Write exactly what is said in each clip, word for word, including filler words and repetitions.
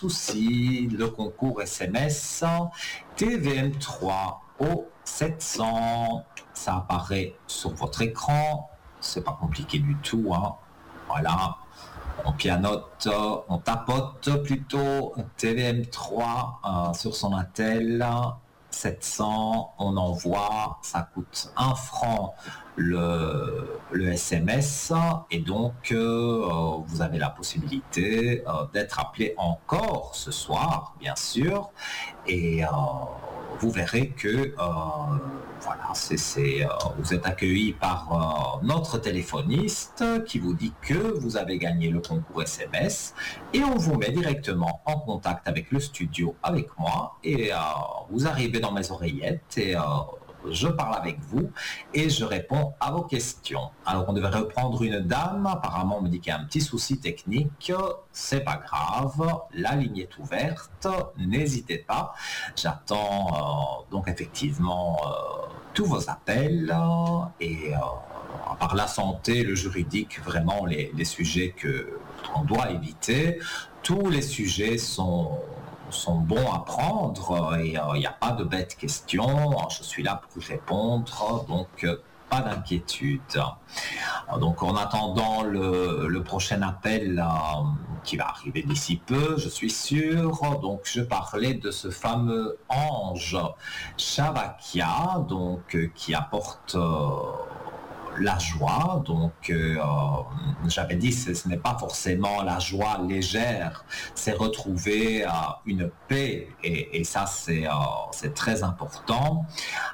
souci, le concours S M S T V M trois au sept cents. Ça apparaît sur votre écran. C'est pas compliqué du tout, hein. Voilà. On pianote, on tapote plutôt T V M trois euh, sur son attel. sept cents, on envoie, ça coûte un franc le, le S M S et donc euh, vous avez la possibilité euh, d'être appelé encore ce soir, bien sûr, et euh, vous verrez que euh, voilà, c'est, c'est, euh, vous êtes accueilli par euh, notre téléphoniste qui vous dit que vous avez gagné le concours S M S et on vous met directement en contact avec le studio, avec moi, et euh, vous arrivez dans mes oreillettes et euh, je parle avec vous et je réponds à vos questions. Alors on devrait reprendre une dame, apparemment on me dit qu'il y a un petit souci technique, c'est pas grave, la ligne est ouverte, n'hésitez pas, j'attends euh, donc effectivement euh, tous vos appels et euh, à part la santé, le juridique, vraiment les, les sujets que qu'on doit éviter, tous les sujets sont sont bons à prendre et il euh, n'y a pas de bêtes questions, je suis là pour y répondre, donc euh, pas d'inquiétude. Donc en attendant le, le prochain appel euh, qui va arriver d'ici peu, je suis sûr, donc je parlais de ce fameux ange Shavakia, donc euh, qui apporte euh, la joie, donc euh, j'avais dit ce, ce n'est pas forcément la joie légère, c'est retrouver euh, une paix et, et ça c'est, euh, c'est très important.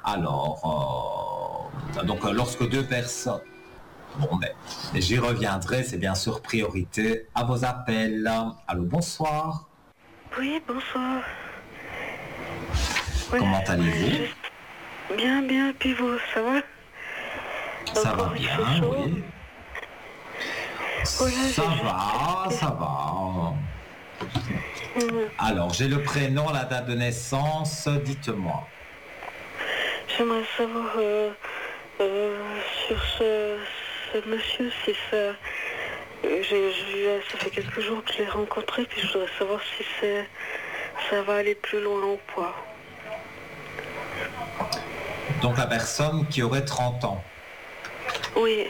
Alors, euh, donc lorsque deux personnes, bon ben, j'y reviendrai, c'est bien sûr priorité à vos appels. Allô, bonsoir. Oui, bonsoir. Comment ouais, allez-vous? Juste... Bien, bien, puis vous, ça va? Ça va bien, oui. Voilà, ça va, juste... ça va. Mmh. Alors, j'ai le prénom, la date de naissance, dites-moi. J'aimerais savoir euh, euh, sur ce, ce monsieur, si ça... J'ai, j'ai, ça fait quelques jours que je l'ai rencontré, puis je voudrais savoir si c'est, ça va aller plus loin ou pas. Donc la personne qui aurait trente ans. Oui.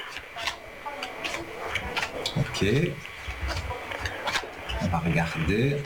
Ok. On va regarder.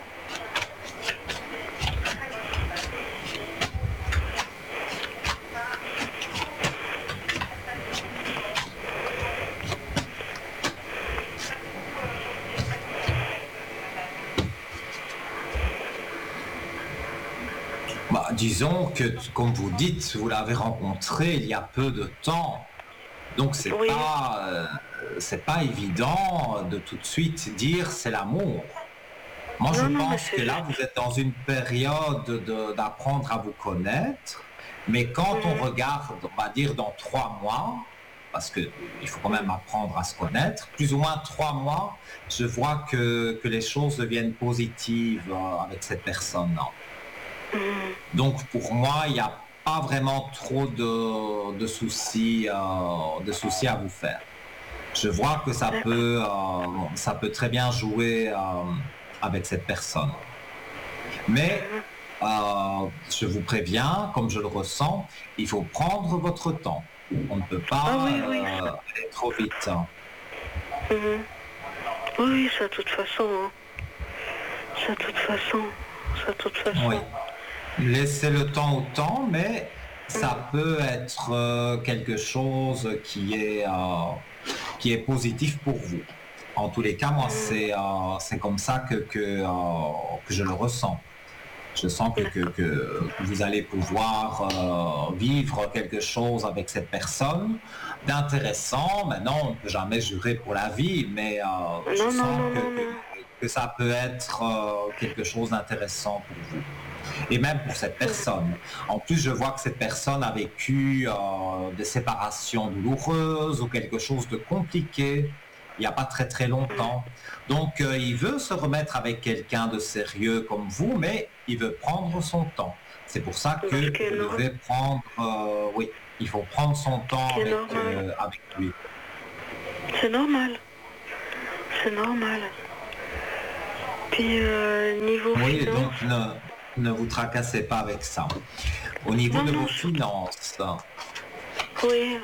Bah, disons que, comme vous dites, vous l'avez rencontré il y a peu de temps. Donc c'est oui. pas euh, c'est pas évident de tout de suite dire c'est l'amour. Moi non, je non, pense que là vous êtes dans une période de, d'apprendre à vous connaître, mais quand mmh. on regarde, on va dire dans trois mois, parce que il faut quand même apprendre à se connaître, plus ou moins trois mois, je vois que, que les choses deviennent positives avec cette personne. Mmh. Donc pour moi il y a pas vraiment trop de, de soucis, euh, de soucis à vous faire. Je vois que ça peut, euh, ça peut très bien jouer euh, avec cette personne. Mais euh, je vous préviens, comme je le ressens, il faut prendre votre temps. On ne peut pas ah, oui, oui. Euh, aller trop vite. Mmh. Oui, ça de toute façon. Hein. Ça de toute façon. Ça de toute façon. Oui. Laissez le temps au temps, mais ça peut être euh, quelque chose qui est, euh, qui est positif pour vous. En tous les cas, moi, c'est, euh, c'est comme ça que, que, euh, que je le ressens. Je sens que, que, que vous allez pouvoir euh, vivre quelque chose avec cette personne d'intéressant. Maintenant, on ne peut jamais jurer pour la vie, mais euh, je non, sens non, que, non, que, que ça peut être euh, quelque chose d'intéressant pour vous. Et même pour cette personne. En plus, je vois que cette personne a vécu euh, des séparations douloureuses ou quelque chose de compliqué il n'y a pas très très longtemps. Donc, euh, il veut se remettre avec quelqu'un de sérieux comme vous, mais il veut prendre son temps. C'est pour ça que vous devez prendre... Euh, oui, il faut prendre son temps avec, euh, avec lui. C'est normal. C'est normal. Puis euh, niveau Oui, finance. donc ne, ne vous tracassez pas avec ça. Au niveau Non, de non, vos je- finances, Oui,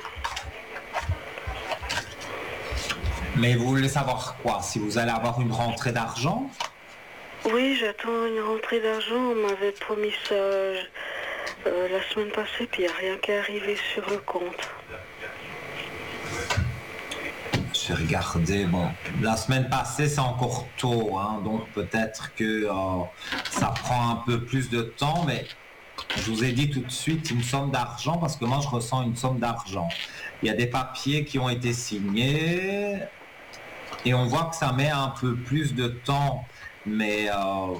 mais vous voulez savoir quoi? Si vous allez avoir une rentrée d'argent? oui, j'attends une rentrée d'argent. On m'avait promis ça euh, la semaine passée, puis il n'y a rien qui est arrivé sur le compte. Je vais regarder. Bon, la semaine passée, c'est encore tôt, hein, donc peut-être que euh, ça prend un peu plus de temps, mais je vous ai dit tout de suite une somme d'argent parce que moi, je ressens une somme d'argent. Il y a des papiers qui ont été signés et on voit que ça met un peu plus de temps, mais euh,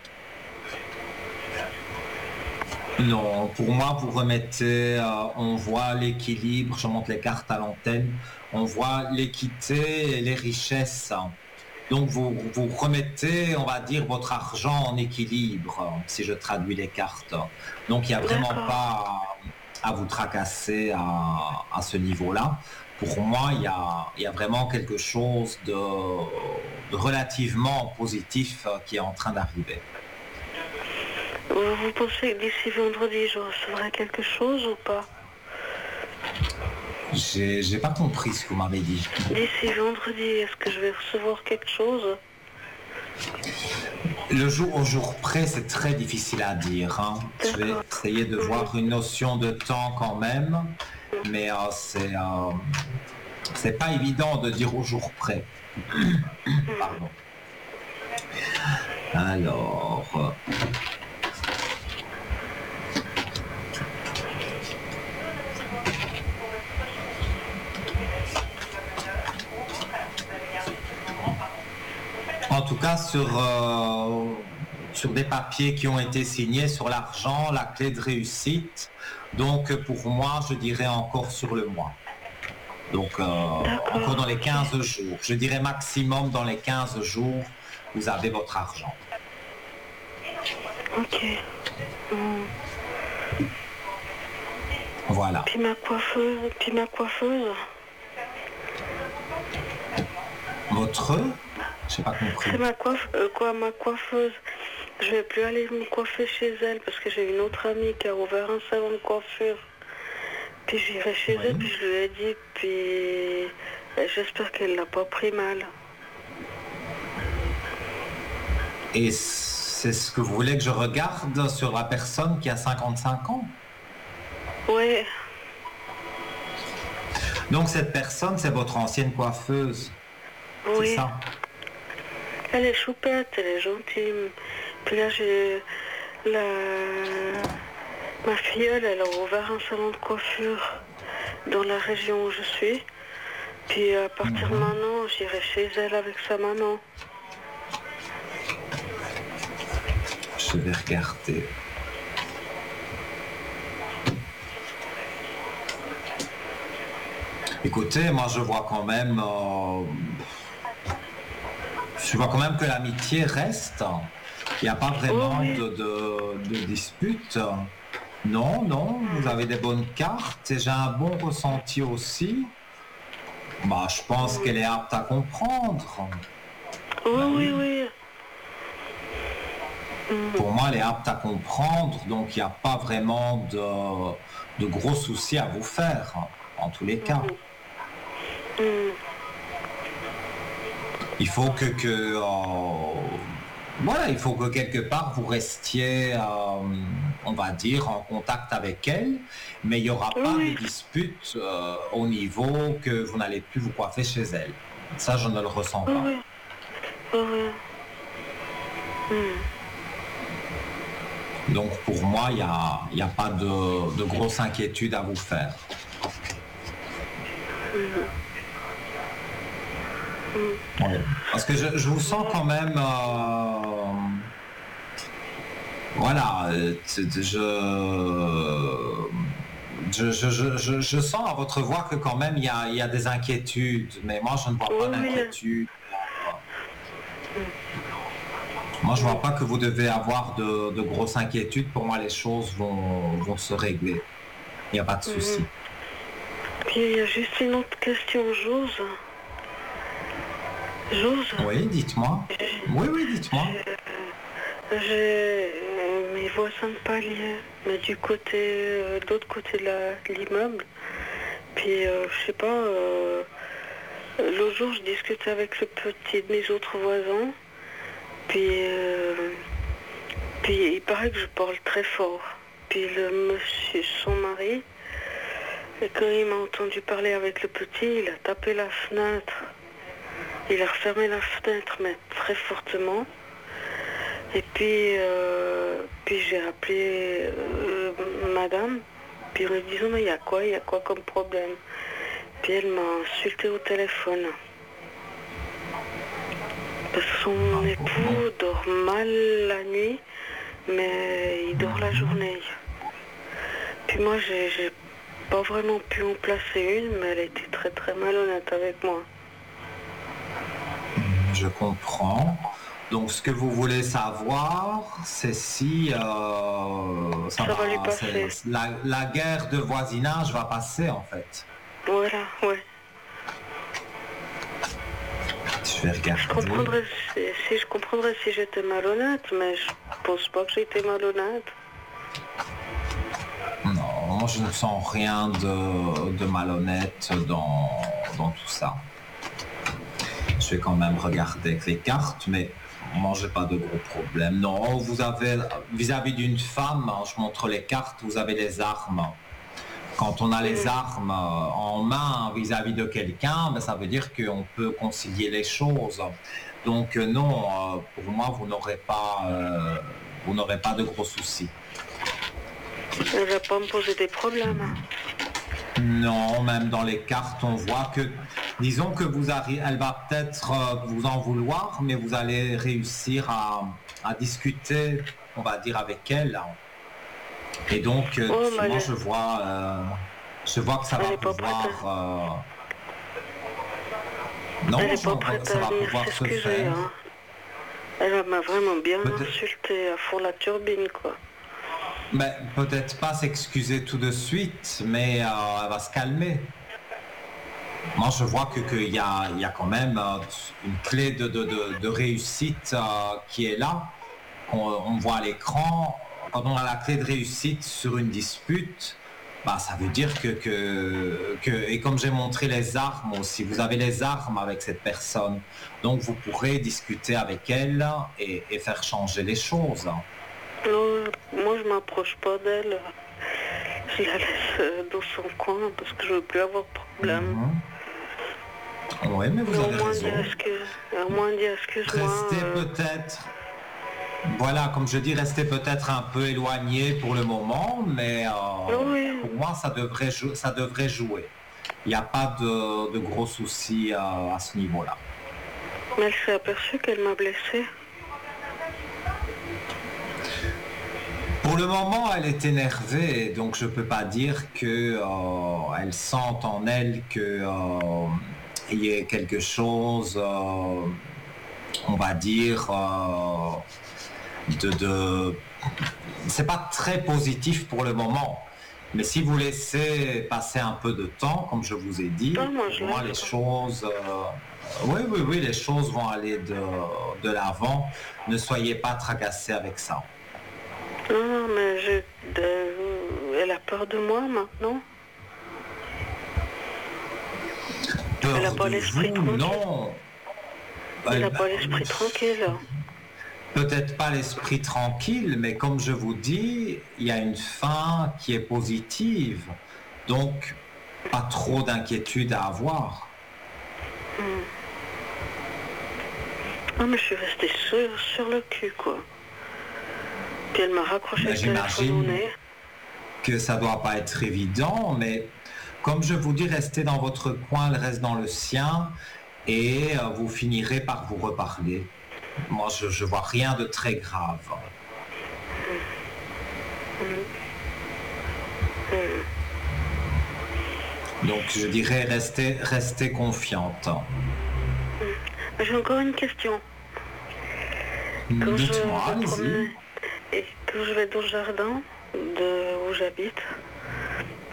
non, pour moi, vous remettez, euh, on voit l'équilibre, je montre les cartes à l'antenne, on voit l'équité et les richesses. Donc vous, vous remettez, on va dire, votre argent en équilibre, si je traduis les cartes. Donc il n'y a vraiment D'accord. pas à, à vous tracasser à, à ce niveau-là. Pour moi, il y a, il y a vraiment quelque chose de, de relativement positif qui est en train d'arriver. Vous vous pensez que d'ici vendredi, je recevrai quelque chose ou pas? J'ai, j'ai pas compris ce que vous m'avez dit. D'ici vendredi, est-ce que je vais recevoir quelque chose? Le jour au jour près, c'est très difficile à dire, hein. Je vais D'accord. essayer de voir une notion de temps quand même, mais euh, c'est euh, c'est pas évident de dire au jour près. Pardon. Alors. euh, En tout cas, sur, euh, sur des papiers qui ont été signés sur l'argent, la clé de réussite. Donc, pour moi, je dirais encore sur le mois. Donc, euh, encore dans les quinze jours. Je dirais maximum dans les quinze jours, vous avez votre argent. Ok. Hmm. Voilà. Puis ma coiffeuse, puis ma coiffeuse. Votre? J'ai pas compris. C'est ma coiffe, euh, quoi, ma coiffeuse. Je vais plus aller me coiffer chez elle parce que j'ai une autre amie qui a ouvert un salon de coiffure. Puis j'irai chez Oui. elle, puis je lui ai dit, puis euh, j'espère qu'elle l'a pas pris mal. Et c'est ce que vous voulez que je regarde sur la personne qui a cinquante-cinq ans? Ouais, Donc cette personne, c'est votre ancienne coiffeuse? C'est oui. ça? Elle est choupette, elle est gentille. Puis là, j'ai la... ma filleule, elle a ouvert un salon de coiffure dans la région où je suis. Puis à partir de Mhm. maintenant, j'irai chez elle avec sa maman. Je vais regarder. Écoutez, moi je vois quand même, euh, je vois quand même que l'amitié reste. Il n'y a pas vraiment Oh oui. de, de, de dispute. Non, non, vous avez des bonnes cartes et j'ai un bon ressenti aussi. Bah, je pense qu'elle est apte à comprendre. Oh Ben oui, oui. oui. Mm. Pour moi, elle est apte à comprendre, donc il n'y a pas vraiment de, de gros soucis à vous faire, en tous les cas. Mm. Il faut que, que euh, voilà, il faut que quelque part vous restiez, euh, on va dire, en contact avec elle, mais il n'y aura pas Oui. de dispute euh, au niveau que vous n'allez plus vous coiffer chez elle. Ça, je ne le ressens Oh pas. oui. Oh oui. Mm. Donc pour moi, il n'y a, il y a pas de, de grosse inquiétude à vous faire. Ouais. Parce que je, je vous sens quand même... euh, voilà, euh, je, je, je, je, je, je sens à votre voix que quand même il y a, il y a des inquiétudes, mais moi je ne vois pas Oui, oui. d'inquiétude. Moi je ne vois pas que vous devez avoir de, de grosses inquiétudes. Pour moi les choses vont, vont se régler. Il n'y a pas de souci. Puis il y a juste une autre question, j'ose. J'ose. Oui, dites-moi. Oui, oui, dites-moi. J'ai euh, mes voisins de palier, mais du côté, euh, de l'autre côté de la- de l'immeuble. Puis, euh, je sais pas, euh, l'autre jour, je discutais avec le petit de mes autres voisins. Puis, euh, puis il paraît que je parle très fort. Puis le monsieur, son mari, et quand il m'a entendu parler avec le petit, il a tapé la fenêtre. Il a refermé la fenêtre, mais très fortement. Et puis, euh, puis j'ai appelé euh, madame, puis en lui disant, mais il y a quoi, il y a quoi comme problème? Puis elle m'a insulté au téléphone. Parce que son époux dort mal la nuit, mais il dort la journée. Puis moi, j'ai, j'ai pas vraiment pu en placer une, mais elle a été très très malhonnête avec moi. Je comprends. Donc, ce que vous voulez savoir, c'est si euh, ça, Ça va lui va, passer. c'est- la, la guerre de voisinage va passer, en fait. Voilà, ouais. Je vais regarder. Je comprendrais si, si je comprendrais si j'étais malhonnête, mais je pense pas que j'ai été malhonnête. Non, moi, je ne sens rien de, de malhonnête dans, dans tout ça. Je vais quand même regarder avec les cartes, mais moi, j'ai pas de gros problème. Non, vous avez, vis-à-vis d'une femme, hein, je montre les cartes, vous avez les armes. Quand on a les armes euh, en main vis-à-vis de quelqu'un, ben, ça veut dire qu'on peut concilier les choses. Donc euh, non, euh, pour moi, vous n'aurez pas, euh, vous n'aurez pas de gros soucis. Elle va pas me poser des problèmes. Non, même dans les cartes, on voit que, disons que vous arri- elle va peut-être euh, vous en vouloir, mais vous allez réussir à, à discuter, on va dire, avec elle. Et donc, euh, Oh, mais moi, elle- je vois, euh, je vois que ça Elle va est pas prête pouvoir. euh, Non, Elle est je pas vois prête que ça à va venir pouvoir se s'excuser. faire. Hein. Elle m'a vraiment bien Peut-être- insulté à fond la turbine, quoi. Ben, peut-être pas s'excuser tout de suite, mais euh, elle va se calmer. Moi, je vois que qu'il y a, il y a quand même euh, une clé de, de, de, de réussite euh, qui est là. On, on voit à l'écran, quand on a la clé de réussite sur une dispute, bah, ça veut dire que, que, que, et comme j'ai montré les armes aussi, vous avez les armes avec cette personne. Donc, vous pourrez discuter avec elle et, et faire changer les choses. Non, moi, je m'approche pas d'elle. Je la laisse euh, dans son coin parce que je veux plus avoir de problème. Mhm. Oui, mais vous Mais au avez moins raison. dire excuse, au moins dire excuse-moi. Restez euh, peut-être, voilà, comme je dis, restez peut-être un peu éloigné pour le moment, mais euh, Oui. pour moi, ça devrait, jou- ça devrait jouer. Il n'y a pas de, de gros soucis euh, à ce niveau-là. Mais elle s'est aperçue qu'elle m'a blessée. Pour le moment, elle est énervée, donc je peux pas dire que euh, elle sente en elle que euh, il y ait quelque chose, euh, on va dire, euh, de, de... c'est pas très positif pour le moment. Mais si vous laissez passer un peu de temps, comme je vous ai dit, Ah, moi, je pour moi laisse. les choses, euh, oui, oui, oui, les choses vont aller de, de l'avant. Ne soyez pas tracassés avec ça. Non, non, mais je, de- elle a peur de moi maintenant. Peur Elle a pas de l'esprit vous, tranquille. non. Elle n'a Elle- pas l'esprit tranquille. Peut-être pas l'esprit tranquille, mais comme je vous dis, il y a une fin qui est positive. Donc, pas trop d'inquiétude à avoir. Ah, mais je suis restée sur, sur le cul, quoi. Puis elle m'a raccroché Ben, le téléphone au j'imagine nez. que ça doit pas être évident, mais comme je vous dis, restez dans votre coin, elle reste dans le sien, et euh, vous finirez par vous reparler. Moi, je, je vois rien de très grave. Donc, je dirais restez, restez confiante. J'ai encore une question. Quand Dites-moi, je, je allez-y. promène et que je vais dans le jardin de où j'habite,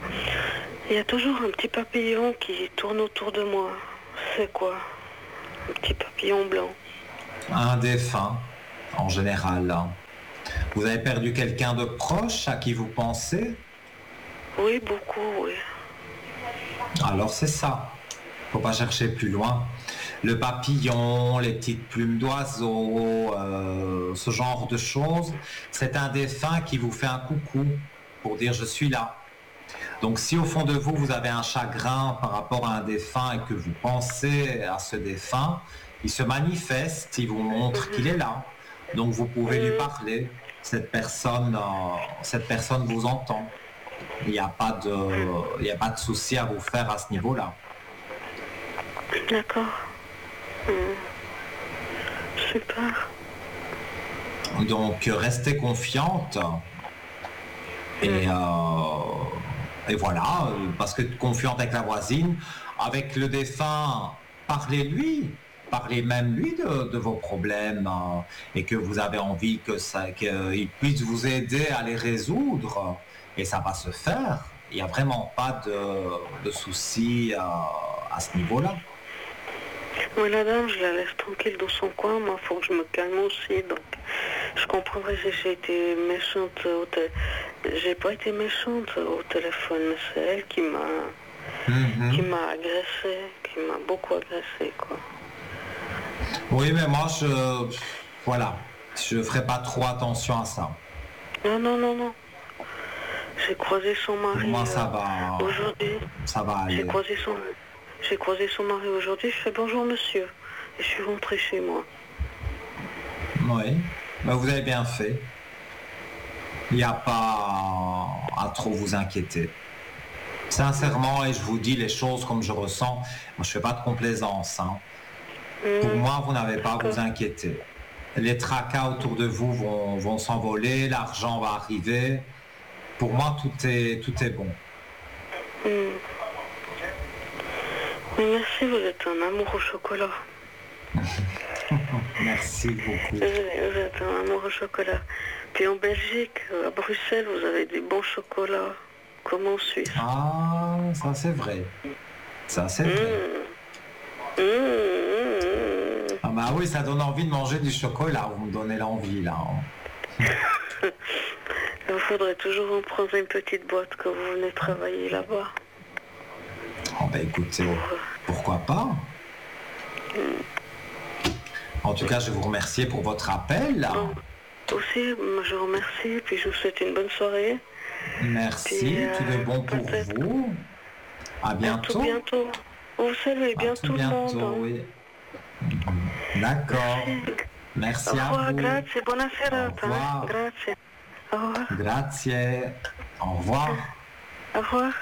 il y a toujours un petit papillon qui tourne autour de moi. C'est quoi? un petit papillon blanc. Un défunt, en général. Vous avez perdu quelqu'un de proche à qui vous pensez? Oui, beaucoup, oui. Alors c'est ça. Faut pas chercher plus loin. Le papillon, les petites plumes d'oiseau, euh, ce genre de choses, c'est un défunt qui vous fait un coucou pour dire je suis là. Donc si au fond de vous, vous avez un chagrin par rapport à un défunt et que vous pensez à ce défunt, il se manifeste, il vous montre qu'il est là. Donc vous pouvez lui parler. Cette personne, euh, cette personne vous entend. Il n'y a pas de, il n'y a pas de souci à vous faire à ce niveau-là. D'accord. Mmh. Super. Donc restez confiante. Et, euh, et voilà, parce que confiante avec la voisine, avec le défunt, parlez-lui. Parlez même lui de, de vos problèmes euh, et que vous avez envie que ça, qu'il puisse vous aider à les résoudre. Et ça va se faire. Il n'y a vraiment pas de, de soucis euh, à ce niveau-là. Oui, la dame, je la laisse tranquille dans son coin. Moi, il faut que je me calme aussi. Donc, je comprendrais si j'ai été méchante au téléphone. J'ai pas été méchante au téléphone, mais c'est elle qui m'a mm-hmm. qui m'a agressée, qui m'a beaucoup agressée, quoi. Oui, mais moi, je... Voilà. Je ne ferai pas trop attention à ça. Non, non, non, non. J'ai croisé son mari. Pour moi, ça va. Euh, aujourd'hui. Ça va aller. J'ai croisé son, j'ai croisé son mari aujourd'hui. Je fais bonjour, monsieur. Et je suis rentrée chez moi. Oui. Ben, vous avez bien fait. Il n'y a pas à trop vous inquiéter. Sincèrement, et je vous dis les choses comme je ressens. Moi, je ne fais pas de complaisance. Hein. Mmh. Pour moi, vous n'avez pas à vous inquiéter. Les tracas autour de vous vont, vont s'envoler. L'argent va arriver. Pour moi, tout est, tout est bon. Mmh. Oui, merci, vous êtes un amour au chocolat. Merci beaucoup. Vous êtes un amour au chocolat. Puis en Belgique, à Bruxelles, vous avez des bons chocolats, comme en Suisse. Ah, ça c'est vrai. Ça c'est vrai. Mmh. Mmh. Ah bah oui, ça donne envie de manger du chocolat. Vous me donnez l'envie, là. Il faudrait toujours en prendre une petite boîte quand vous venez travailler là-bas. Oh bah écoutez, pourquoi pas. En tout cas, je vous remercie pour votre appel. Oh, aussi, je vous remercie, puis je vous souhaite une bonne soirée. Merci, puis, euh, tout de bon pour vous. À bientôt. À tout bientôt. Vous saluez bien tout, tout bientôt, le monde. Oui. D'accord. Merci Au revoir, à vous. Grazie, buona serata. Au revoir. Grazie. Au revoir. Grazie. Au revoir. Au revoir.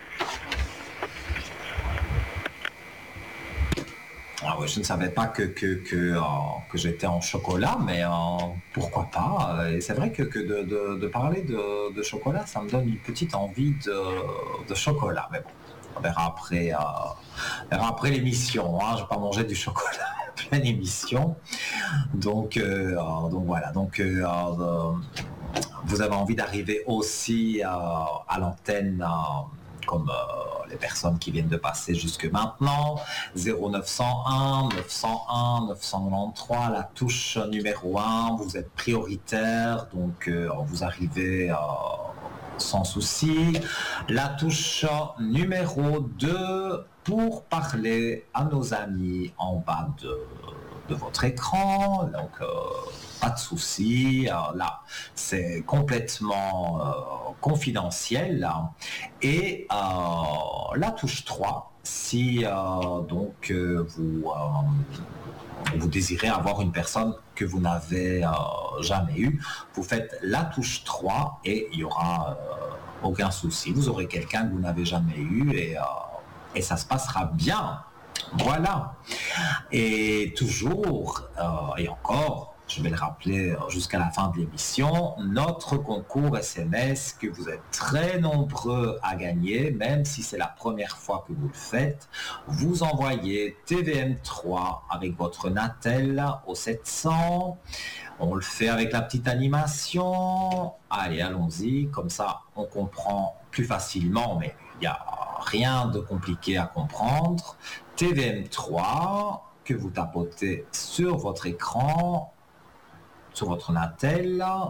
Ah oui, je ne savais pas que, que, que, euh, que j'étais en chocolat, mais euh, pourquoi pas. Et c'est vrai que, que de, de, de parler de, de chocolat, ça me donne une petite envie de, de chocolat. Mais bon, on verra après, euh, on verra après l'émission. Hein. Je ne vais pas manger du chocolat en pleine émission. Donc, euh, donc voilà. Donc, euh, euh, vous avez envie d'arriver aussi euh, à l'antenne euh, comme euh, les personnes qui viennent de passer jusque maintenant. zéro neuf cent un neuf cent un neuf cent quatre-vingt-treize, la touche numéro un, vous êtes prioritaire, donc euh, vous arrivez euh, sans souci. La touche numéro deux pour parler à nos amis en bas de, de votre écran, donc euh, pas de souci, euh, là c'est complètement euh, confidentiel. Là. Et euh, la touche trois, si euh, donc euh, vous, euh, vous désirez avoir une personne que vous n'avez euh, jamais eue, vous faites la touche trois et il n'y aura euh, aucun souci. Vous aurez quelqu'un que vous n'avez jamais eu et, euh, et ça se passera bien. Voilà. Et toujours, euh, et encore, je vais le rappeler jusqu'à la fin de l'émission, notre concours S M S que vous êtes très nombreux à gagner, même si c'est la première fois que vous le faites, vous envoyez T V M trois avec votre Natel au sept cents. On le fait avec la petite animation. Allez, allons-y, comme ça on comprend plus facilement, mais il n'y a rien de compliqué à comprendre. T V M trois, que vous tapotez sur votre écran, sur votre Natel.